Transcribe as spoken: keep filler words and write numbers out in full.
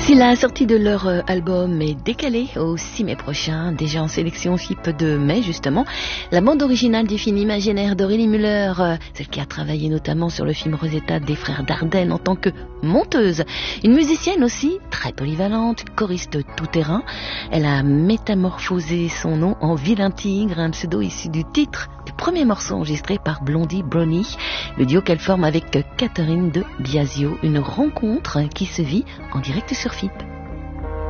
Si la sortie de leur euh, album est décalée au six mai prochain, déjà en sélection F I P de mai justement, la bande originale du film imaginaire d'Aurélie Müller, euh, celle qui a travaillé notamment sur le film Rosetta des frères Dardenne en tant que monteuse, une musicienne aussi très polyvalente, choriste tout-terrain, elle a métamorphosé son nom en Vilain Tigre, un pseudo issu du titre du premier morceau enregistré par Blondie Brownie, le duo qu'elle forme avec Catherine de Biasio, une rencontre qui se vit en direct sur F I P.